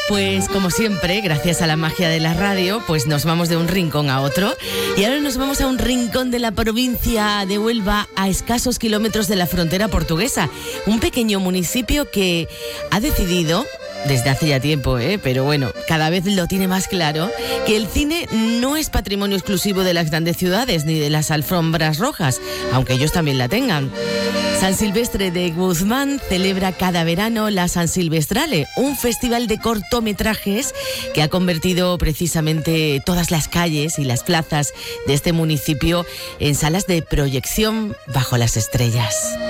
Pues como siempre, gracias a la magia de la radio, pues nos vamos de un rincón a otro. Y ahora nos vamos a un rincón de la provincia de Huelva, a escasos kilómetros de la frontera portuguesa. Un pequeño municipio que ha decidido, desde hace ya tiempo, pero bueno, cada vez lo tiene más claro, que el cine no es patrimonio exclusivo de las grandes ciudades ni de las alfombras rojas, aunque ellos también la tengan. San Silvestre de Guzmán celebra cada verano la San Silvestrale, un festival de cortometrajes que ha convertido precisamente todas las calles y las plazas de este municipio en salas de proyección bajo las estrellas.